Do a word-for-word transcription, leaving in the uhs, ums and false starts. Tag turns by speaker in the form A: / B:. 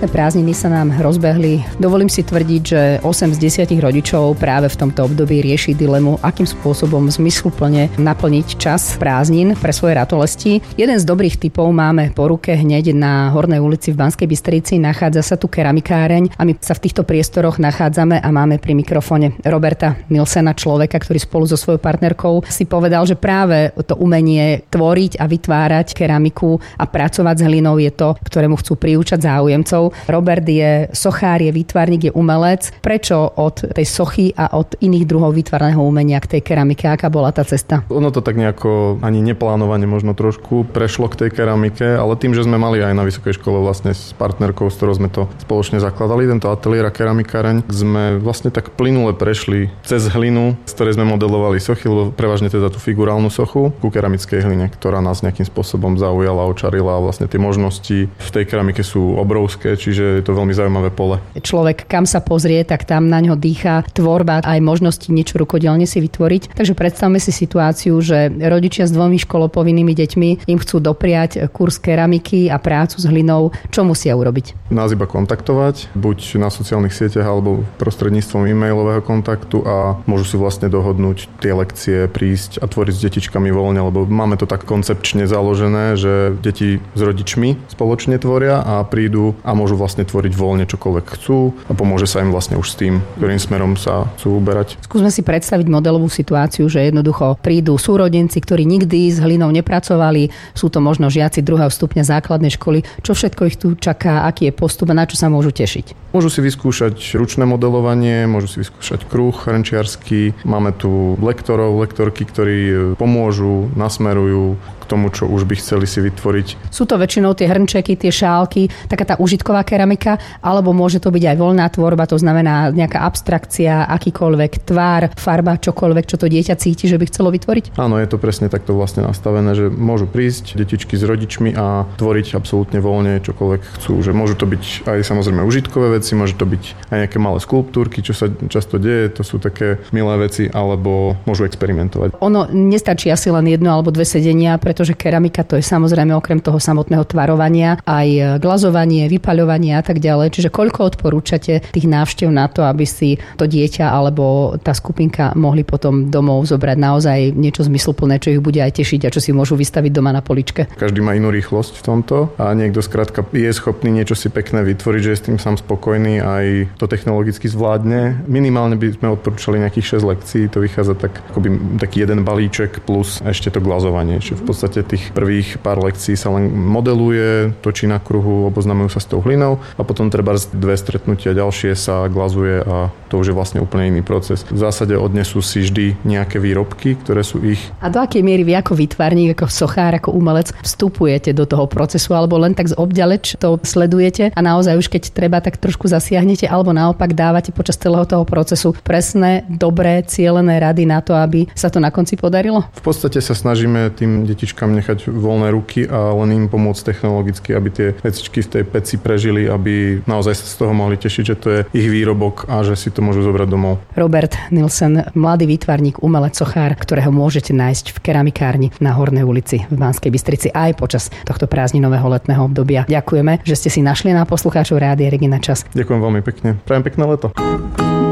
A: letné prázdniny sa nám rozbehli. Dovolím si tvrdiť, že osem z desiatich rodičov práve v tomto období rieši dilemu, akým spôsobom zmysluplne naplniť čas prázdnin pre svoje ratolesti. Jeden z dobrých tipov máme po ruke hneď na Hornej ulici v Banskej Bystrici. Nachádza sa tu keramikáreň a my sa v týchto priestoroch nachádzame a máme pri mikrofóne Roberta Nilsena, človeka, ktorý spolu so svojou partnerkou si povedal, že práve to umenie tvoriť a vytvárať keramiku a pracovať s hlinou je to, ktorému chcú priúčať záujemcov. Robert je sochár, je výtvarník, je umelec. Prečo od tej sochy a od iných druhov výtvarného umenia k tej keramike? Aká bola tá cesta?
B: Ono to tak nejako ani neplánovane možno trošku prešlo k tej keramike, ale tým, že sme mali aj na vysokej škole vlastne s partnerkou, s ktorou sme to spoločne zakladali, tento ateliér a keramikáreň, sme vlastne tak plynule prešli cez hlinu, z ktorej sme modelovali sochy, prevažne teda tú figurálnu sochu, ku keramickej hline, ktorá nás nejakým spôsobom zaujala, očarila a vlastne tie možnosti v tej keramike sú obrovské, čiže je to veľmi zaujímavé pole.
A: Človek, kam sa pozrie, tak tam na ňo dýcha tvorba, aj možnosti niečo rukodelne si vytvoriť. Takže predstavme si situáciu, že rodičia s dvomi školopovinnými deťmi im chcú dopriať kurz keramiky a prácu s hlinou. Čo musia urobiť?
B: Nás iba kontaktovať, buď na sociálnych sieťach alebo prostredníctvom e-mailového kontaktu a môžu si vlastne dohodnúť tie lekcie, prísť a tvoriť s detičkami voľne, lebo máme to tak koncepčne založené, že deti s rodičmi spoločne tvoria a prídu a môžu vlastne tvoriť voľne čokoľvek chcú a pomôže sa im vlastne už s tým, ktorým smerom sa chcú uberať.
A: Skúsme si predstaviť modelovú situáciu, že jednoducho prídu súrodenci, ktorí nikdy s hlinou nepracovali, sú to možno žiaci druhého stupňa základnej školy. Čo všetko ich tu čaká, aký je postup a na čo sa môžu tešiť?
B: Môžu si vyskúšať ručné modelovanie, môžu si vyskúšať kruh hrnčiarsky, máme tu lektorov, lektorky, ktorí pomôžu, nasmerujú k tomu, čo už by chceli si vytvoriť.
A: Sú to väčšinou tie hrnčeky, tie šálky, taká tá užitková keramika, alebo môže to byť aj voľná tvorba, to znamená nejaká abstrakcia, akýkoľvek tvár, farba, čokoľvek, čo to dieťa cíti, že by chcelo vytvoriť?
B: Áno, je to presne takto vlastne nastavené, že môžu prísť detičky s rodičmi a tvoriť absolútne voľne čokoľvek chcú. Že môžu to byť aj samozrejme užitkové veci, môže to byť aj nejaké malé skulptúrky, čo sa často deje, to sú také milé veci, alebo môžu experimentovať.
A: Ono nestačí asi len jedno alebo dve sedenia, pretože keramika to je samozrejme okrem toho samotného tvarovania aj glazovanie, vypaľovanie a tak ďalej. Čiže koľko odporúčate tých návštev na to, aby si to dieťa alebo tá skupinka mohli potom domov zobrať naozaj niečo zmysluplné, čo ich bude aj tešiť a čo si môžu vystaviť doma na poličke?
B: Každý má inú rýchlosť v tomto a niekto skrátka je schopný niečo si pekné vytvoriť, že je s tým sám spokojný, aj to technologicky zvládne. Minimálne by sme odporúčali nejakých šesť lekcií, to vychádza tak akoby taký jeden balíček plus ešte to glazovanie. Čiže v podstate tých prvých pár lekcií sa len modeluje, točí na kruhu, oboznamujú sa s tou hlinou a potom treba dve stretnutia ďalšie sa glazuje a to už je vlastne úplne iný proces. V zásade odnesú si vždy nejaké výrobky, ktoré sú ich.
A: A do akej miery vy ako výtvarník, ako sochár, ako umelec vstupujete do toho procesu alebo len tak z obďaleč to sledujete a naozaj už keď treba, tak trošku zasiahnete alebo naopak dávate počas celého toho procesu presné, dobré, cielené rady na to, aby sa to na konci podarilo?
B: V podstate sa snažíme tým detičkám nechať voľné ruky a len im pomôcť technologicky, aby tie vecičky v tej peci prežili, aby naozaj sa z toho mohli tešiť, že to je ich výrobok a že si to môžu zobrať domov.
A: Robert Nilsen, mladý výtvarník, umelec, sochár, ktorého môžete nájsť v keramikárni na Hornej ulici v Banskej Bystrici aj počas tohto prázdninového letného obdobia. Ďakujeme, že ste si našli na poslucháčov Rádia Regina čas.
B: Ďakujem veľmi pekne. Prajem pekné leto.